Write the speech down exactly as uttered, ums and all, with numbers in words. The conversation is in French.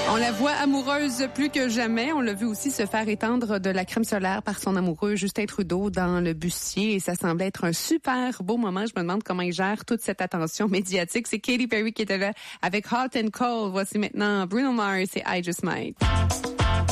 On la voit amoureuse plus que jamais. On l'a vu aussi se faire étendre de la crème solaire par son amoureux Justin Trudeau dans le bustier et ça semblait être un super beau moment. Je me demande comment il gère toute cette attention médiatique. C'est Katy Perry qui était là avec Hot and Cold. Voici maintenant Bruno Mars et I Just Might.